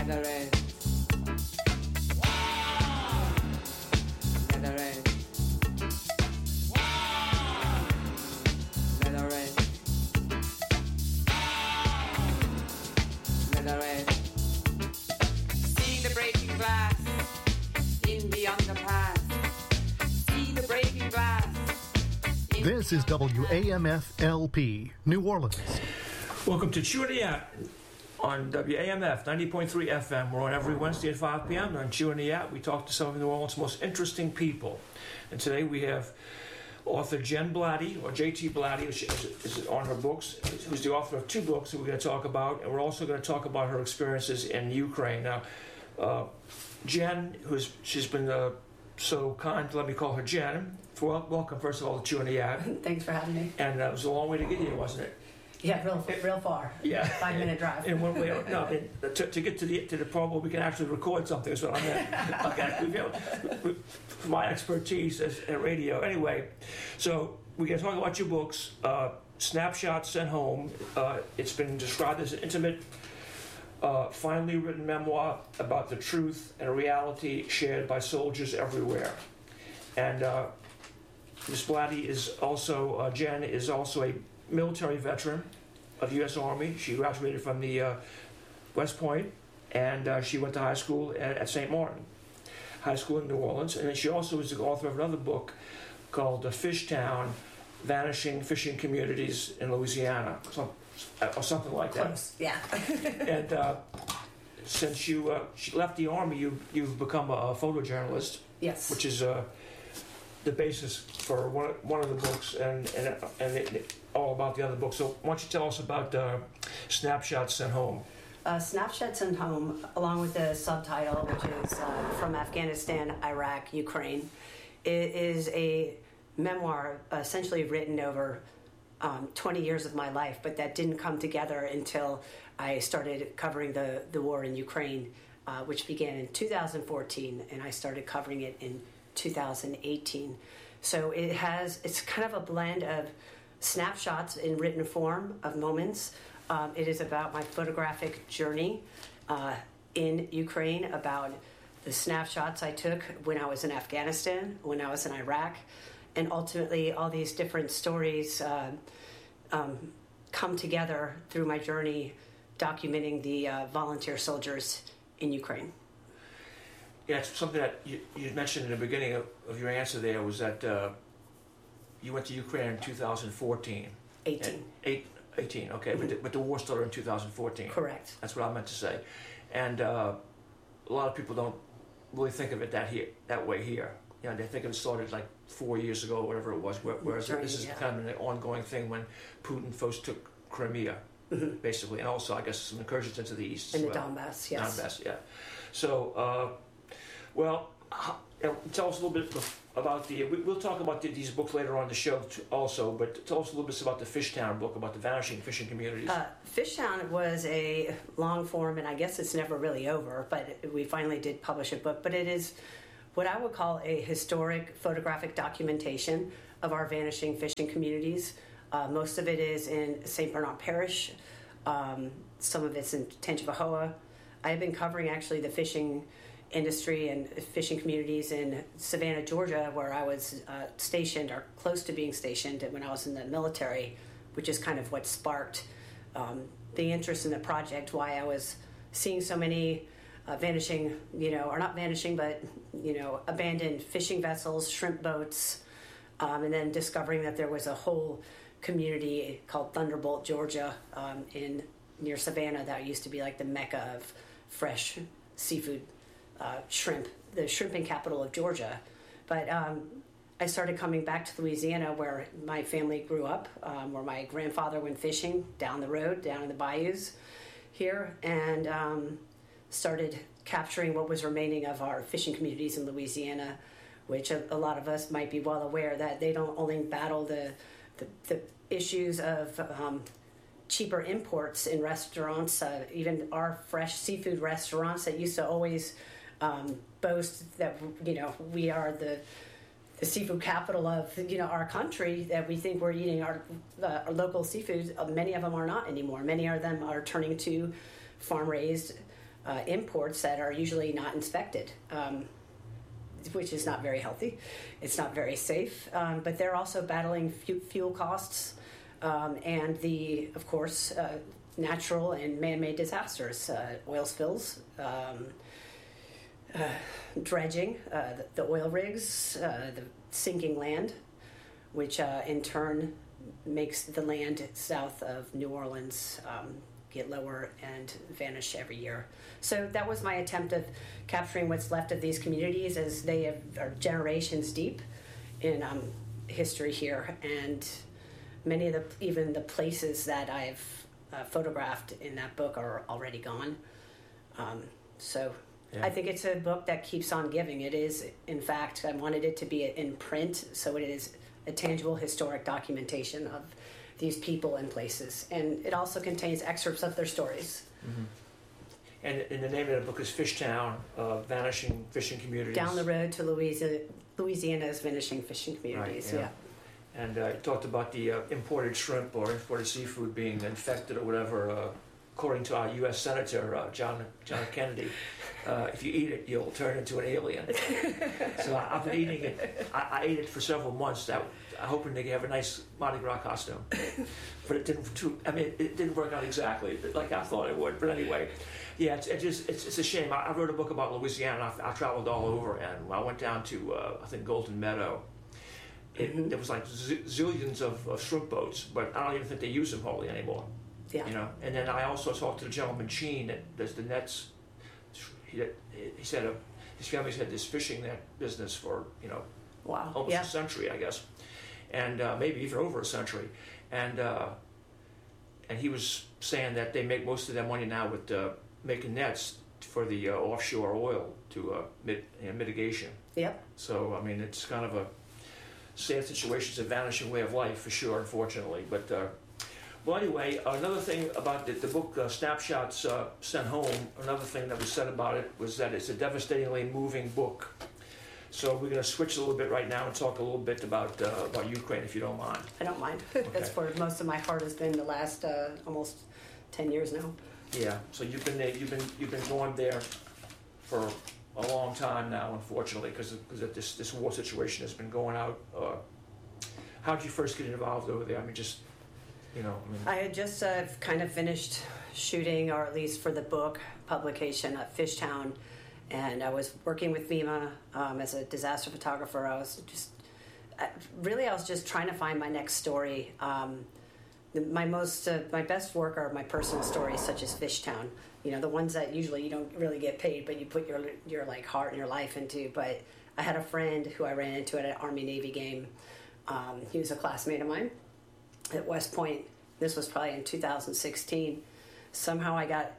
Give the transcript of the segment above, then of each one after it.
This is WAMF-LP, New Orleans. Welcome to Chewing the Yat on WAMF 90.3 FM. We're on every Wednesday at 5 p.m. On Chewing the Yat, we talk to some of New Orleans' most interesting people. And today we have author Jen Blatty, or J.T. Blatty, which is on her books, who's the author of 2 books that we're going to talk about. And we're also going to talk about her experiences in Ukraine. Now, Jen, she's been so kind to let me call her Jen. Welcome, first of all, to Chewing the Yat. Thanks for having me. And it was a long way to get here, wasn't it? Yeah, real far. Yeah, 5-minute drive. In one way, no. To get to the point where we can actually record something is what I meant. Okay, my expertise at radio. Anyway, so we're going to talk about your books. Snapshots Sent Home. It's been described as an intimate, finely written memoir about the truth and reality shared by soldiers everywhere. And Ms. Blatty is also, Jen is also a military veteran of the U.S. Army. She graduated from the West Point, and she went to high school at St. Martin High School in New Orleans. And then she also is the author of another book called Fishtown, Vanishing Fishing Communities in Louisiana, or something like that. Close, yeah. And since she left the Army, you've become a photojournalist. Yes. Which is the basis for one of the books and all about the other books. So why don't you tell us about Snapshots Sent Home? Snapshots Sent Home, along with the subtitle, which is From Afghanistan, Iraq, Ukraine, it is a memoir essentially written over 20 years of my life, but that didn't come together until I started covering the war in Ukraine, which began in 2014, and I started covering it in 2018. So it's kind of a blend of snapshots in written form of moments. It is about my photographic journey in Ukraine, about the snapshots I took when I was in Afghanistan, when I was in Iraq, and ultimately all these different stories come together through my journey documenting the volunteer soldiers in Ukraine. Yeah, it's something that you mentioned in the beginning of your answer there was that you went to Ukraine in 2014. 18. 18, okay, mm-hmm. but the war started in 2014. Correct. That's what I meant to say. And a lot of people don't really think of it that way here. You know, they think it started like 4 years ago or whatever it was, whereas this is kind of an ongoing thing when Putin first took Crimea, mm-hmm. basically, and also, I guess, some incursions into the east as well. Donbass, yes. Donbass, yeah. So, tell us a little bit about we'll talk about these books later on in the show also, but tell us a little bit about the Fishtown book, about the vanishing fishing communities. Fishtown was a long form, and I guess it's never really over, but we finally did publish a book, but it is what I would call a historic photographic documentation of our vanishing fishing communities. Most of it is in St. Bernard Parish. Some of it's in Tangipahoa. I have been covering actually the fishing industry and fishing communities in Savannah, Georgia, where I was stationed or close to being stationed when I was in the military, which is kind of what sparked the interest in the project, why I was seeing so many vanishing, or not vanishing, but, abandoned fishing vessels, shrimp boats, and then discovering that there was a whole community called Thunderbolt, Georgia, near Savannah that used to be like the mecca of fresh seafood, shrimp, the shrimping capital of Georgia. But I started coming back to Louisiana, where my family grew up, where my grandfather went fishing down the road, down in the bayous here, and started capturing what was remaining of our fishing communities in Louisiana, which a lot of us might be well aware that they don't only battle the issues of cheaper imports in restaurants, even our fresh seafood restaurants that used to always boast that we are the seafood capital of our country, that we think we're eating our local seafood. Many of them are not anymore. Many of them are turning to farm raised imports that are usually not inspected, which is not very healthy. It's not very safe, but they're also battling fuel costs and of course, natural and man-made disasters, oil spills, dredging, the oil rigs, the sinking land, which in turn makes the land south of New Orleans get lower and vanish every year. So that was my attempt of capturing what's left of these communities, as they are generations deep in history here, and many of even the places that I've photographed in that book are already gone. Yeah. I think it's a book that keeps on giving. It is, in fact, I wanted it to be in print, so it is a tangible historic documentation of these people and places. And it also contains excerpts of their stories. Mm-hmm. And the name of the book is Fishtown, Vanishing Fishing Communities. Down the road to Louisiana's Vanishing Fishing Communities, Right, yeah. And it talked about the imported shrimp or imported seafood being infected or whatever. According to our U.S. Senator, John Kennedy, if you eat it, you'll turn into an alien. So I've been eating it. I ate it for several months, hoping to have a nice Mardi Gras costume. But it didn't work out exactly like I thought it would. But anyway, yeah, it's a shame. I wrote a book about Louisiana. I traveled all over, and when I went down to, I think, Golden Meadow, there was like zillions of shrimp boats, but I don't even think they use them hardly anymore. Yeah. You know, and then I also talked to the gentleman Gene that does the nets. He said his family's had this fishing net business for wow. almost a century, I guess, and maybe even over a century, and he was saying that they make most of their money now with making nets for the offshore oil to mitigation. Yep. So I mean, it's kind of a sad situation. It's a vanishing way of life for sure, unfortunately, but. Well, anyway, another thing about the book, Snapshots Sent Home, another thing that was said about it was that it's a devastatingly moving book. So we're going to switch a little bit right now and talk a little bit about Ukraine, if you don't mind. I don't mind. Okay. That's where most of my heart has been the last almost 10 years now. Yeah. So you've been there, you've been going there for a long time now, unfortunately, because this war situation has been going out. How did you first get involved over there? I mean, just. I had just kind of finished shooting, or at least for the book publication at Fishtown, and I was working with FEMA as a disaster photographer. I was just trying to find my next story. My best work are my personal stories, such as Fishtown. The ones that usually you don't really get paid, but you put your like heart and your life into. But I had a friend who I ran into at an Army-Navy game. He was a classmate of mine at West Point. This was probably in 2016. Somehow I got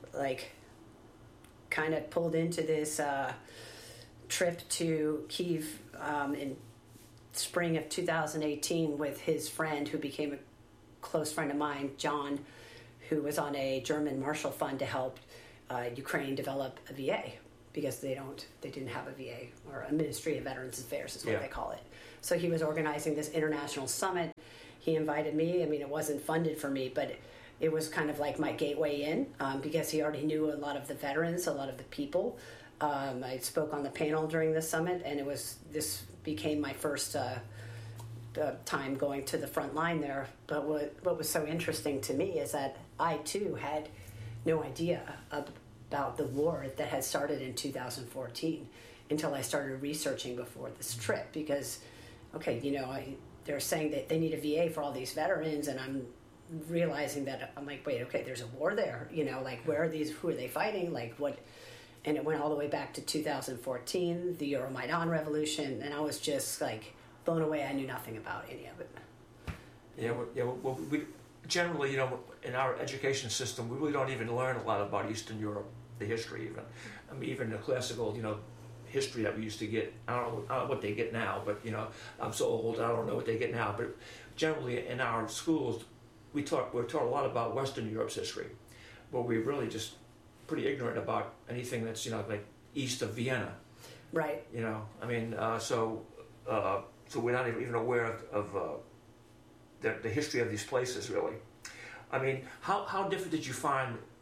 kind of pulled into this trip to Kyiv in spring of 2018 with his friend, who became a close friend of mine, John, who was on a German Marshall Fund to help Ukraine develop a VA, because they didn't have a VA, or a Ministry of Veterans Affairs is what they call it. So he was organizing this international summit. He invited me. I mean, it wasn't funded for me, but it was kind of like my gateway in, because he already knew a lot of the veterans, a lot of the people. I spoke on the panel during the summit, and this became my first time going to the front line there. But what was so interesting to me is that I too had no idea about the war that had started in 2014 until I started researching before this trip, because they're saying that they need a VA for all these veterans, and I'm realizing that I'm like, wait, okay, there's a war there, where are these, who are they fighting, what? And it went all the way back to 2014, the Euromaidan revolution, and I was just blown away. I knew nothing about any of it. Well, we generally, in our education system, we really don't even learn a lot about Eastern Europe, the history even. I mean, even the classical, history that we used to get. I don't know what they get now, but I'm so old, I don't know what they get now. But generally, in our schools, we're taught a lot about Western Europe's history, but we're really just pretty ignorant about anything that's east of Vienna. Right. I mean, so we're not even aware of the history of these places, really. I mean, how different did you find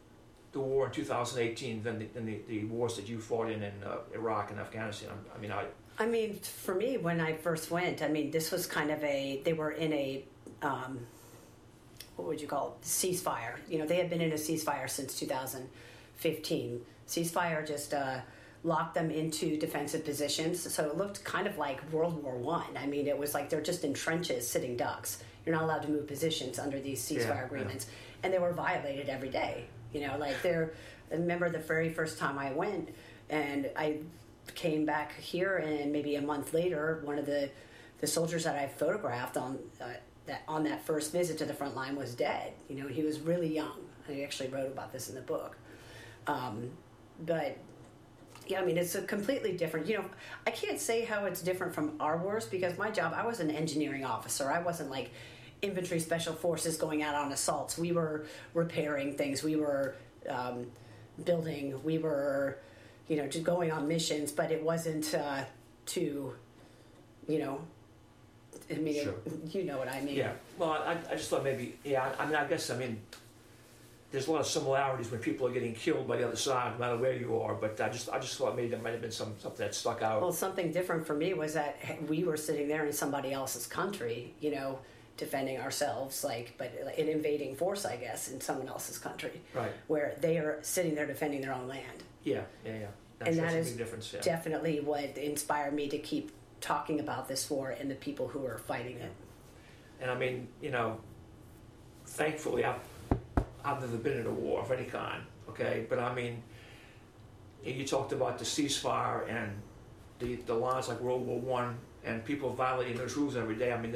the war in 2018 than the wars that you fought in Iraq and Afghanistan? I mean, for me, when I first went, I mean, this was kind of they were in a, what would you call it, ceasefire. You know, they had been in a ceasefire since 2015. Ceasefire just locked them into defensive positions, so it looked kind of like World War One. I mean, it was like they're just in trenches, sitting ducks. You're not allowed to move positions under these ceasefire agreements, and they were violated every day. You know, like I remember the very first time I went, and I came back here, and maybe a month later, one of the soldiers that I photographed on that first visit to the front line was dead. You know, he was really young. I actually wrote about this in the book. But yeah, I mean, it's a completely different, you know, I can't say how it's different from our wars, because my job, I was an engineering officer. I wasn't like infantry special forces going out on assaults. We were repairing things. We were building. We were, you know, just going on missions, but it wasn't to, you know, I mean, Sure. You know what I mean. Yeah. Well, I just thought maybe, I mean, there's a lot of similarities when people are getting killed by the other side, no matter where you are. But I just thought maybe there might have been something that stuck out. Well, something different for me was that we were sitting there in somebody else's country, you know, defending ourselves, but an invading force, I guess, in someone else's country. Right. Where they are sitting there defending their own land. Yeah. And that is a big difference, yeah. definitely what inspired me to keep talking about this war and the people who are fighting it. And I mean, you know, thankfully, I've never been in a war of any kind, okay? But I mean, you talked about the ceasefire and the lines like World War One, and people violating those rules every day. I mean,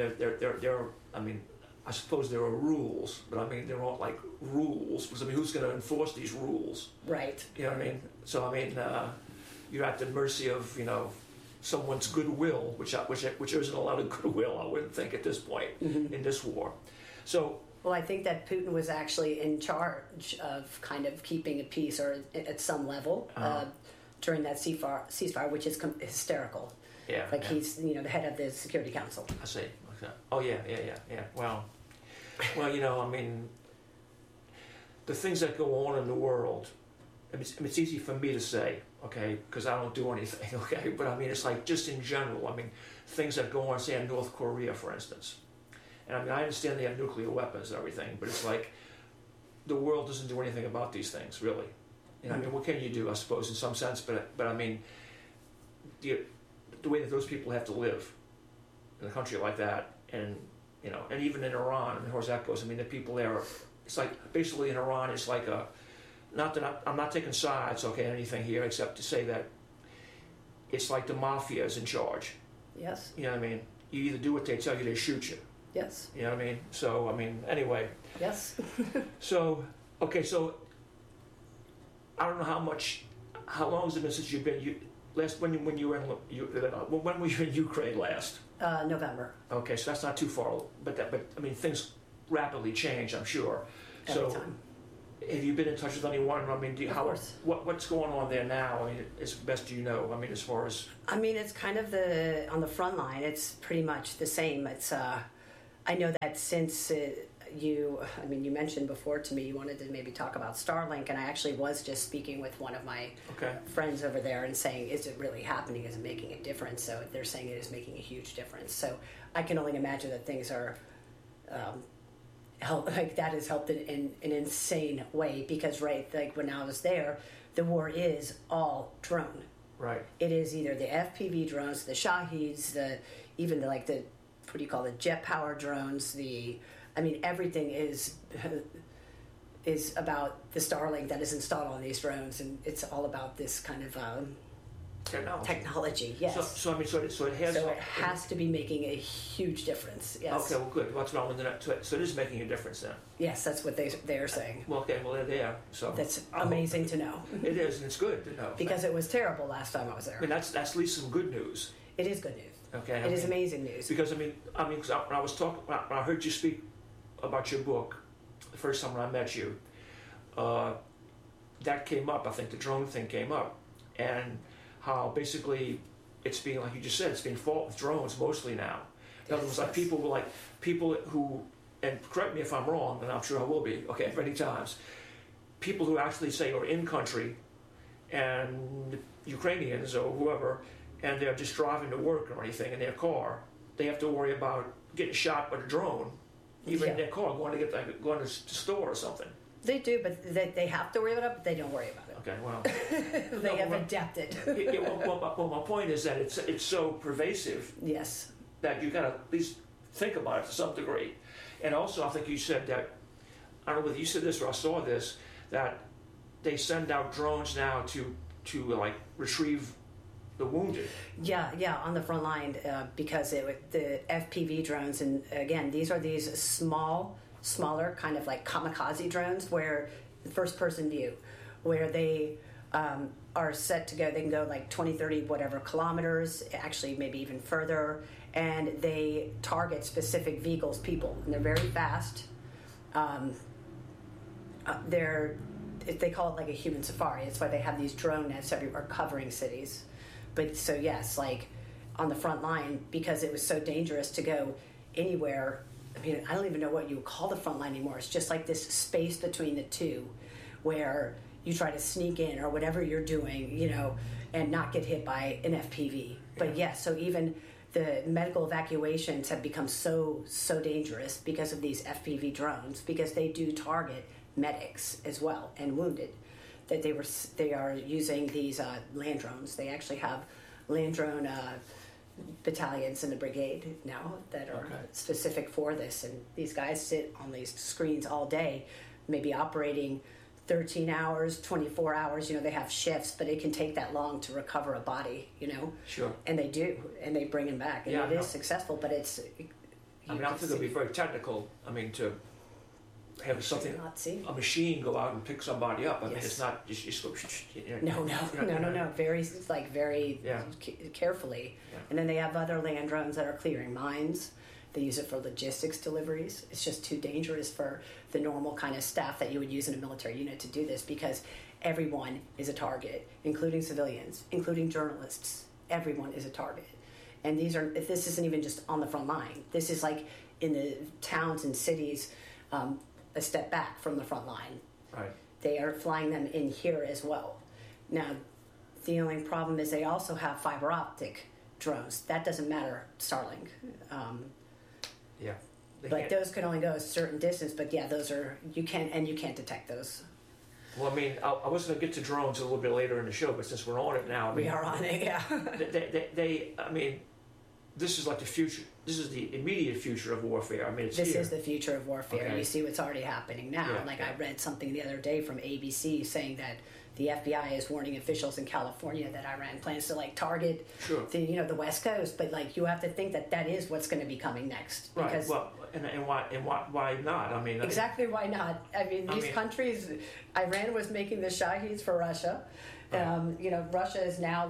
I suppose there are rules, but I mean, they're not like rules, because I mean, who's going to enforce these rules? Right. You know what I mean? So I mean, you're at the mercy of, you know, someone's goodwill, which isn't a lot of goodwill, I wouldn't think, at this point in this war. So. Well, I think that Putin was actually in charge of kind of keeping a peace, or at some level, during that ceasefire, which is hysterical. Yeah. He's, you know, the head of the Security Council. I see. Okay. Oh yeah. Well, you know, I mean, the things that go on in the world. I mean, it's easy for me to say, okay, because I don't do anything, okay. But I mean, it's like just in general. I mean, things that go on, say, in North Korea, for instance. And I mean, I understand they have nuclear weapons and everything, but it's like the world doesn't do anything about these things, really. You know, I mean, what can you do, I suppose, in some sense? But I mean, the way that those people have to live in a country like that, and you know, and even in Iran, and as far as that goes, I mean, the people there, it's like basically in Iran, it's like a, not that I'm not taking sides, okay, anything here, except to say that it's like the mafia is in charge. Yes. You know what I mean? You either do what they tell you, they shoot you. Yes. You know what I mean? So, I mean, anyway. Yes. So, okay, so I don't know how long has it been since you've been, when you were in, when were you in Ukraine last? November. Okay, so that's not too far, but I mean, things rapidly change, I'm sure. Every time. Have you been in touch with anyone? I mean, Of course. What's going on there now? I mean, as best you know. I mean, as far as. I mean, it's kind of on the front line. It's pretty much the same. It's I know that since you mentioned before to me you wanted to maybe talk about Starlink, and I actually was just speaking with one of my friends over there and saying, is it really happening? Is it making a difference? So they're saying it is making a huge difference. So I can only imagine that things are that has helped in an insane way, because when I was there, the war is all drone. Right. It is either the FPV drones, the Shaheeds, even the what do you call it, jet powered drones, everything is about the Starlink that is installed on these drones, and it's all about this kind of technology. Yes. So it has to be making a huge difference. Yes. Okay, well, good. That's what I wanted to know. So it is making a difference then. Yes, that's what they are saying. Well, okay, well they're there. So that's amazing to know. It is, and it's good to know. Because it was terrible last time I was there. I mean, that's at least some good news. It is good news. Okay. It is amazing news. Because when I heard you speak about your book the first time when I met you, that came up. I think the drone thing came up, and how basically it's being, like you just said, it's being fought with drones mostly now. In other words, like people who, and correct me if I'm wrong, and I'm sure I will be, okay, many times, people who actually say are in country, and Ukrainians or whoever, and they're just driving to work or anything in their car, they have to worry about getting shot by a drone, even in their car, going to the store or something. They do, but they have to worry about it, but they don't worry about it. Okay, well, They have adapted. well, my point is that it's so pervasive. Yes. That you got to at least think about it to some degree. And also, I think you said that, I don't know whether you said this or I saw this, that they send out drones now to like retrieve the wounded. Yeah, on the front line, because the FPV drones, and again, these are these smaller kind of like kamikaze drones where first person view, where they are set to go, they can go like 20, 30, whatever kilometers, actually maybe even further, and they target specific vehicles, people, and they're very fast. They call it like a human safari. It's why they have these drone nets everywhere covering cities. But so yes, like on the front line, because it was so dangerous to go anywhere. I mean, I don't even know what you would call the front line anymore. It's just like this space between the two where you try to sneak in or whatever you're doing, you know, and not get hit by an FPV. But yes, so even the medical evacuations have become so dangerous because of these FPV drones, because they do target medics as well and wounded. That they are using these land drones. They actually have land drone battalions in the brigade now that are specific for this, and these guys sit on these screens all day, maybe operating 13 hours, 24 hours, you know, they have shifts, but it can take that long to recover a body, you know. Sure. And they do, and they bring him back, and it is successful, but it's... I think it'll be very technical, to have a machine go out and pick somebody up. I mean, it's not just go... No. Very carefully. Yeah. And then they have other land drones that are clearing mines. They use it for logistics deliveries. It's just too dangerous for the normal kind of staff that you would use in a military unit to do this, because everyone is a target, including civilians, including journalists. Everyone is a target. And this isn't even just on the front line. This is like in the towns and cities, a step back from the front line. Right. They are flying them in here as well. Now, the only problem is they also have fiber optic drones. That doesn't matter, Starlink. But those can only go a certain distance. But yeah, those are you can't detect those. Well, I was going to get to drones a little bit later in the show, but since we're on it now, we are on it. Yeah. This is like the future. This is the immediate future of warfare. This is the future of warfare. Okay. You see what's already happening now. I read something the other day from ABC saying that the FBI is warning officials in California that Iran plans to target the West Coast. But you have to think that is what's going to be coming next. Because, right. Well, and why not? Exactly why not? These countries. Iran was making the Shaheeds for Russia. Right. Russia is now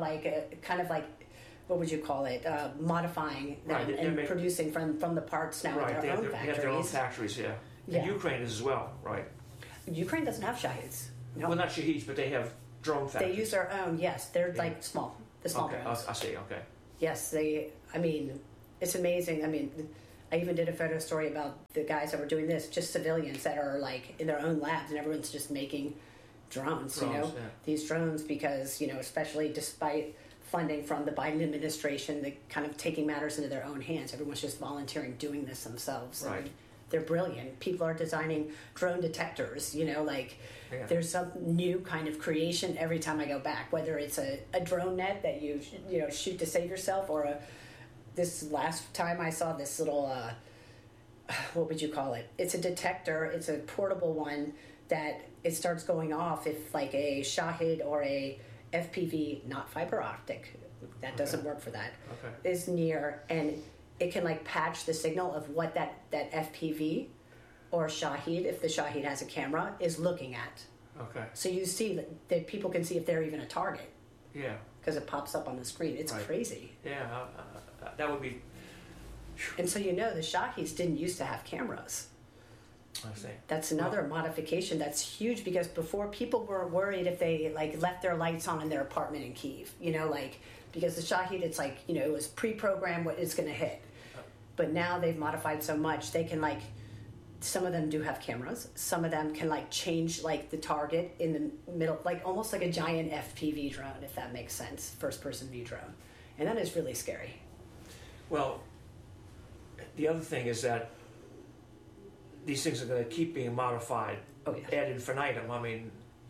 what would you call it? Modifying them and producing from the parts now in their own factories. They have their own factories, yeah. And Ukraine is as well, right? Ukraine doesn't have Shaheeds. No. Well, not Shaheeds, but they have drone factories. They use their own, yes. They're small. The small drones. I see, okay. Yes, it's amazing. I even did a photo story about the guys that were doing this, just civilians that are in their own labs, and everyone's just making drones, these drones, because, especially despite funding from the Biden administration, they kind of taking matters into their own hands. Everyone's just volunteering, doing this themselves. Right. They're brilliant. People are designing drone detectors, there's some new kind of creation every time I go back, whether it's a drone net that you shoot to save yourself, or this last time I saw this little, what would you call it? It's a detector. It's a portable one that it starts going off if a Shahed or a FPV, not fiber optic, that doesn't work for that, is near, and it can patch the signal of what that FPV or Shahed, if the Shahed has a camera, is looking at. Okay. So you see that people can see if they're even a target. Yeah. Because it pops up on the screen. It's crazy. Yeah, that would be... And so the Shaheds didn't used to have cameras. I see. That's another modification that's huge, because before people were worried if they left their lights on in their apartment in Kyiv, because the Shahed, it's it was pre-programmed what it's going to hit. But now they've modified so much, they can some of them do have cameras. Some of them can like change like the target in the middle, like almost like a giant FPV drone, if that makes sense, first person view drone. And that is really scary. Well, the other thing is that these things are going to keep being modified ad infinitum. I mean,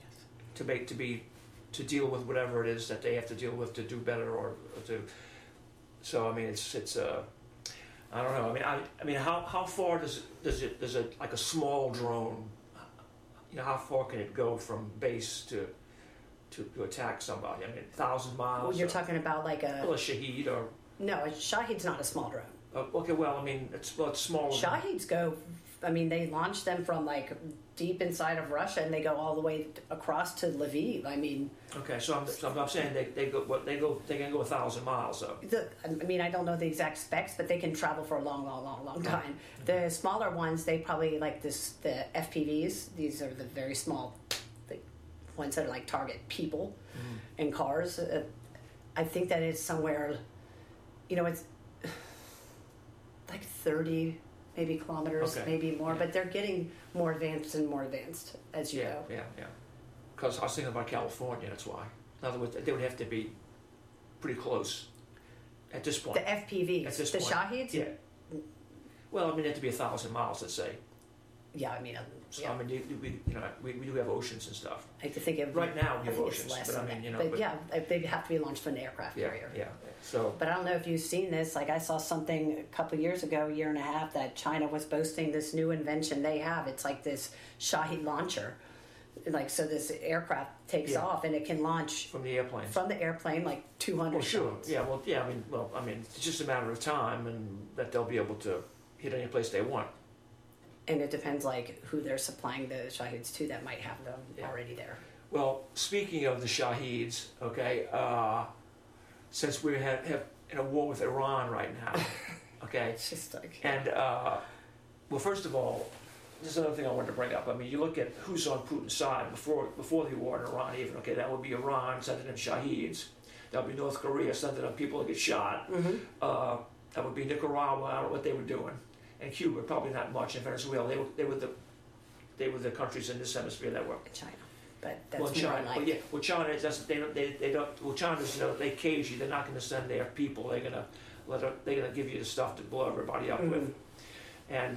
to deal with whatever it is that they have to deal with to do better or to. So I mean, it's I don't know. I mean, how far does it like a small drone? You know, how far can it go from base to attack somebody? I mean, 1,000 miles. Well, you're talking about like a Shahed or no, a Shahid's not a small drone. Okay, well, I mean, it's smaller. Shahids go. I mean, they launch them from like deep inside of Russia, and they go all the way across to Lviv. I mean. Okay, so I'm saying they can go 1,000 miles though. I mean, I don't know the exact specs, but they can travel for a long time. The smaller ones, they probably like the FPVs. These are the very small, the ones that are like target people and cars. I think that it's somewhere, you know, it's like 30 maybe kilometers, maybe more, but they're getting more advanced and more advanced as you go. Yeah. Because I was thinking about California, that's why. In other words, they would have to be pretty close at this point. The FPVs, at this the point. Shahids? Yeah. Well, I mean, it had to be 1,000 miles, let's say. Yeah, I mean, So, I mean, we do have oceans and stuff. I think of right now we have think oceans, it's less but I than mean, that. But yeah, they have to be launched from an aircraft carrier. Yeah. So, but I don't know if you've seen this. Like I saw something a couple years ago, a year and a half, that China was boasting this new invention they have. It's like this Shahid launcher. Like so, this aircraft takes off and it can launch from the airplane. From the airplane, like 200. Well, sure. shots. Yeah. Well, I mean, it's just a matter of time, and that they'll be able to hit any place they want. And it depends, like, who they're supplying the Shahids to that might have them already there. Well, speaking of the Shahids, okay, since we have in a war with Iran right now, okay, It's just like... and well, first of all, this is another thing I wanted to bring up. I mean, you look at who's on Putin's side before the war in Iran, even. Okay, that would be Iran sending in Shahids. That would be North Korea sending up people to get shot. That would be Nicaragua. I don't know what they were doing. And Cuba, probably not much. In Venezuela, they were the countries in this hemisphere that were China, but that's more China. like... Well, yeah. Well, China doesn't. They don't. Well, China's they cage you. They're not going to send their people. They're going to give you the stuff to blow everybody up with. And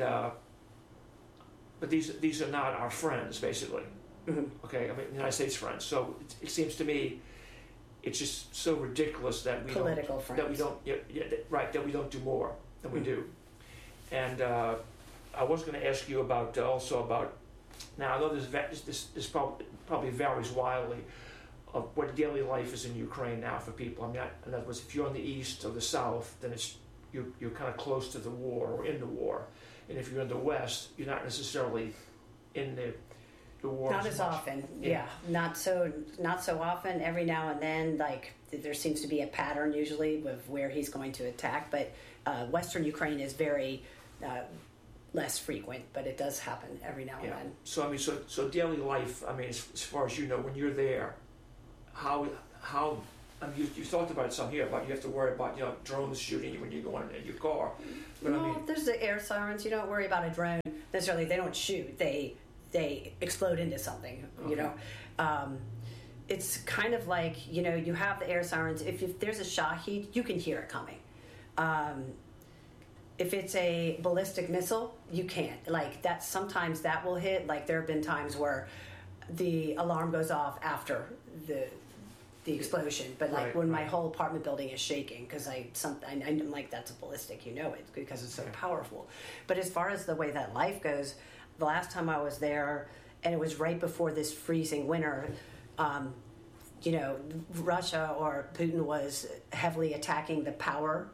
but these are not our friends, basically. Okay, I mean, United States friends. So it seems to me, it's just so ridiculous that we Political friends. That we don't. That we don't do more than we do. And I was going to ask you about also about. Now I know this probably varies wildly of what daily life is in Ukraine now for people. I mean, in other words, if you're on the east or the south, then you're kind of close to the war or in the war, and if you're in the west, you're not necessarily in the war. Not as often, not so often. Every now and then, like there seems to be a pattern usually with where he's going to attack, but Western Ukraine is very less frequent, but it does happen every now and then. So I mean, so daily life. I mean, as far as you know, when you're there, how I mean, you talked about some here about you have to worry about drones shooting you when you're going in your car. But no, I mean, there's the air sirens. You don't worry about a drone necessarily. They don't shoot. They explode into something. Okay. You know. It's kind of like, you have the air sirens. If there's a Shahid, you can hear it coming. If it's a ballistic missile, you can't. Like that, sometimes that will hit. Like there have been times where the alarm goes off after the explosion, but like when my whole apartment building is shaking because I'm like, that's a ballistic, it because it's so powerful. But as far as the way that life goes, the last time I was there, and it was right before this freezing winter. Russia or Putin was heavily attacking the power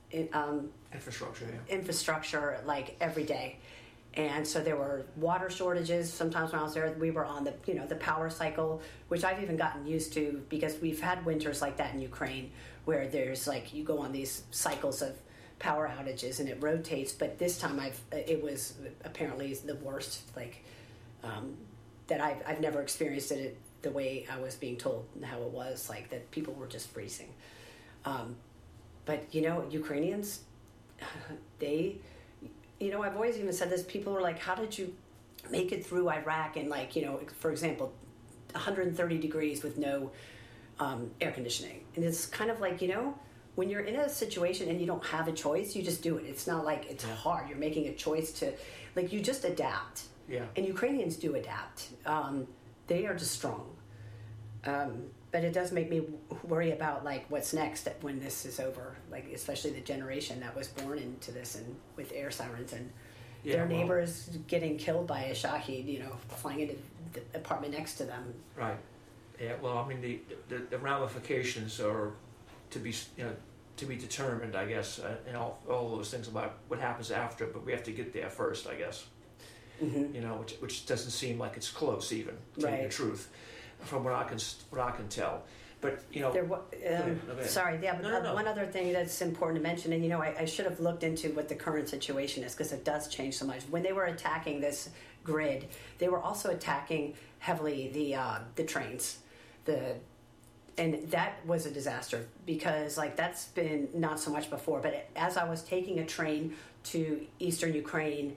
infrastructure like every day. And so there were water shortages. Sometimes when I was there, we were on the power cycle, which I've even gotten used to because we've had winters like that in Ukraine where there's like, you go on these cycles of power outages and it rotates. But this time it was apparently the worst, that I've never experienced it the way I was being told how it was, like that people were just freezing. But Ukrainians, you know, I've always even said this. People are like, "How did you make it through Iraq?" And like, you know, for example, 130 degrees with no air conditioning. And it's kind of like, you know, when you're in a situation and you don't have a choice, you just do it. It's not like it's hard. You're making a choice to, like, you just adapt. Yeah. And Ukrainians do adapt. They are just strong. But it does make me worry about, like, what's next when this is over, like, especially the generation that was born into this and with air sirens and their neighbors getting killed by a Shahed, you know, flying into the apartment next to them. Right. Yeah. Well, I mean, the ramifications are to be, you know, to be determined, I guess, and all those things about what happens after. But we have to get there first, I guess. Mm-hmm. You know, which doesn't seem like it's close, even to tell you the truth, from what I can tell. But you know, sorry, yeah. But one other thing that's important to mention, and you know, I should have looked into what the current situation is because it does change so much. When they were attacking this grid, they were also attacking heavily the trains, and that was a disaster because like that's been not so much before. But as I was taking a train to eastern Ukraine.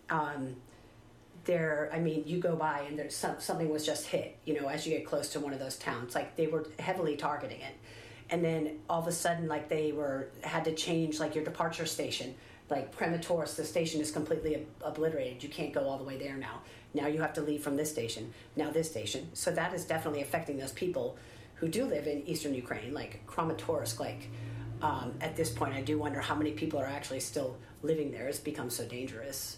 I mean, you go by and there's something was just hit, you know, as you get close to one of those towns. Like, they were heavily targeting it. And then all of a sudden, like, had to change, like, your departure station. Like, Kramatorsk, the station is completely obliterated. You can't go all the way there now. Now you have to leave from this station, now this station. So that is definitely affecting those people who do live in eastern Ukraine, like Kramatorsk. Like, at this point, I do wonder how many people are actually still living there. It's become so dangerous.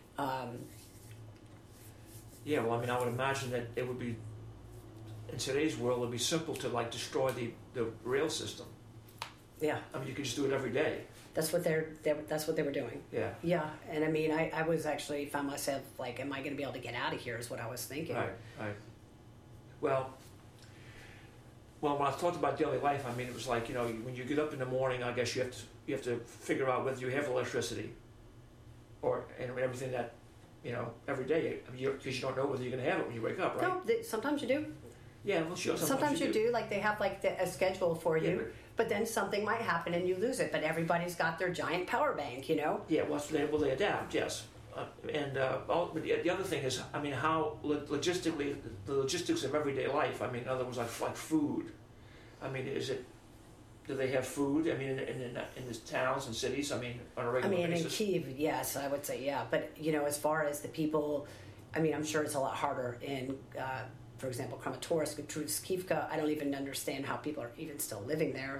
Yeah, well, I mean, I would imagine that it would be, in today's world, it would be simple to, like, destroy the rail system. Yeah. I mean, you could just do it every day. That's what that's what they were doing. Yeah. Yeah, and I mean, I was actually found myself, like, am I going to be able to get out of here is what I was thinking. Right. Well, when I talked about daily life, I mean, it was like, you know, when you get up in the morning, I guess you have to figure out whether you have electricity and everything that, you know, every day, because you don't know whether you're going to have it when you wake up, right? No, sometimes you do. Yeah, well, sure. Sometimes you do. Like, they have, like, a schedule for you, but then something might happen and you lose it. But everybody's got their giant power bank, you know? Yeah, well, they adapt, yes. But the other thing is, I mean, how logistically, the logistics of everyday life, I mean, in other words, like food. I mean, do they have food? I mean, in the towns and cities, I mean, on a regular basis? In Kyiv, yes, I would say, yeah. But, you know, as far as the people, I mean, I'm sure it's a lot harder in, for example, Kramatorsk, Druzhkivka. I don't even understand how people are even still living there.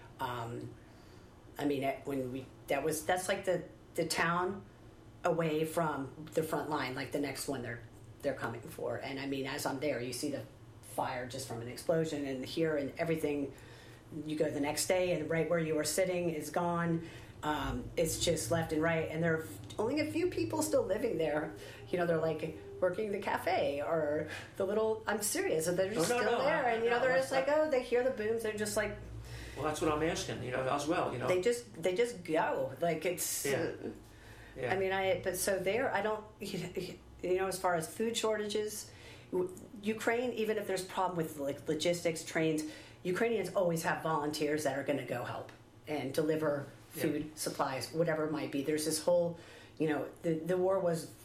I mean, that's like the town away from the front line, like the next one they're coming for. And I mean, as I'm there, you see the fire just from an explosion, and here and everything. You go the next day, and right where you were sitting is gone. It's just left and right, and there are only a few people still living there. You know, they're like working the cafe or the little. I'm serious, they're just still there, and you know, they're just like, oh, they hear the booms, they're just like. Well, that's what I'm asking. You know, as well. You know, they just go like it's. Yeah. I mean, but so there, I don't. You know, as far as food shortages, Ukraine, even if there's a problem with like logistics, trains. Ukrainians always have volunteers that are going to go help and deliver food, supplies, whatever it might be. There's this whole, you know, the war was